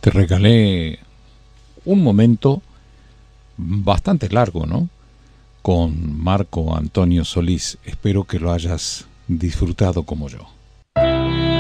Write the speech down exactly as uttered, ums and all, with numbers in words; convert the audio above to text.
Te regalé un momento bastante largo, ¿no? Con Marco Antonio Solís. Espero que lo hayas disfrutado como yo.